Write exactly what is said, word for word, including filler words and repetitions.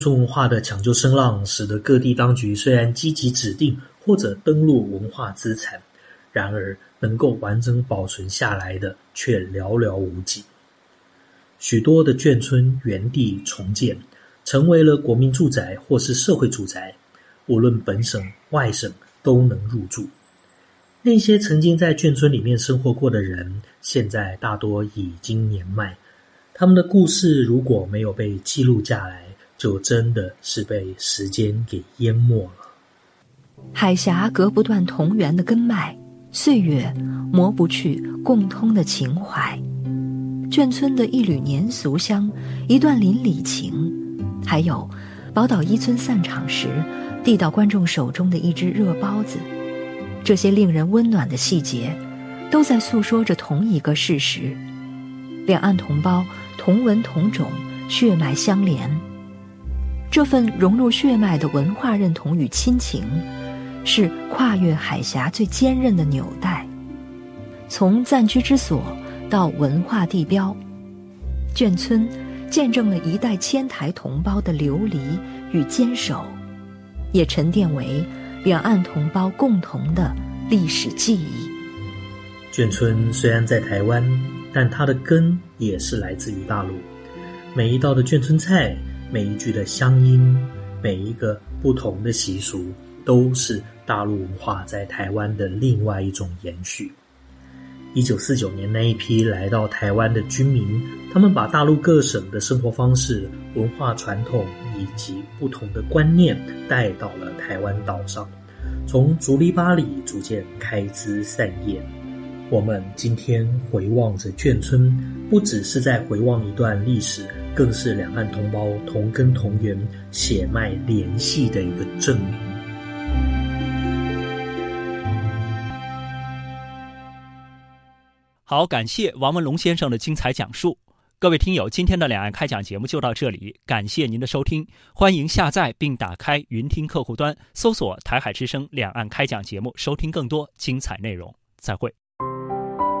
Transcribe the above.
村文化的抢救声浪，使得各地当局虽然积极指定或者登录文化资产，然而能够完整保存下来的却寥寥无几。许多的眷村原地重建，成为了国民住宅或是社会住宅，无论本省外省都能入住。那些曾经在眷村里面生活过的人，现在大多已经年迈，他们的故事如果没有被记录下来，就真的是被时间给淹没了。 海峡隔不断同源的根脉，岁月磨不去共通的情怀。眷村的一缕年俗香，一段邻里情，还有宝岛一村散场时递到观众手中的一只热包子，这些令人温暖的细节都在诉说着同一个事实：两岸同胞同文同种，血脉相连。这份融入血脉的文化认同与亲情，是跨越海峡最坚韧的纽带。从暂居之所到文化地标，眷村见证了一代迁台同胞的流离与坚守，也沉淀为两岸同胞共同的历史记忆。 眷村虽然在台湾，但它的根也是来自于大陆。每一道的眷村菜，每一句的乡音，每一个不同的习俗，都是大陆文化在台湾的另外一种延续。一九四九年那一批来到台湾的军民，他们把大陆各省的生活方式、文化传统以及不同的观念带到了台湾岛上，从竹篱笆里逐渐开枝散叶。我们今天回望着眷村，不只是在回望一段历史，更是两岸同胞同根同源、血脉联系的一个证明。 好，感谢王文龙先生的精彩讲述。各位听友，今天的两岸开讲节目就到这里，感谢您的收听。欢迎下载并打开云听客户端，搜索台海之声两岸开讲节目，收听更多精彩内容。再会。